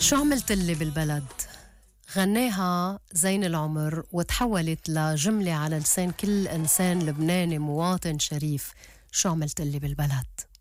شو عملت اللي بالبلد؟ غناها زين العمر وتحولت لجملة على لسان كل إنسان لبناني مواطن شريف. شو عملت اللي بالبلد؟